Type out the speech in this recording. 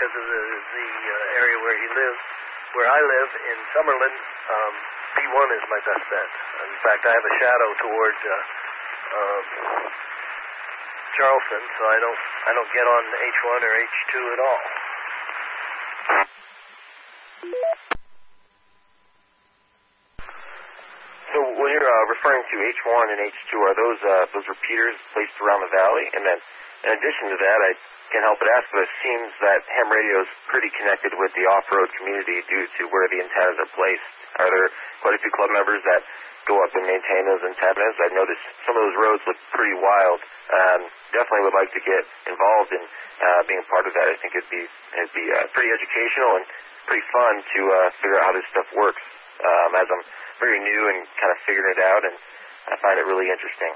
because of the area where he lives. Where I live in Summerlin, P1 is my best bet. In fact, I have a shadow toward Charleston, so I don't get on H1 or H2 at all. So when you're referring to H1 and H2, are those repeaters placed around the valley? And then, in addition to that, I can't help but ask, but it seems that ham radio is pretty connected with the off-road community due to where the antennas are placed. Are there quite a few club members that go up and maintain those antennas? I've noticed some of those roads look pretty wild. Definitely would like to get involved in being a part of that. I think it'd be pretty educational and pretty fun to figure out how this stuff works. As I'm very new and kind of figuring it out, and I find it really interesting.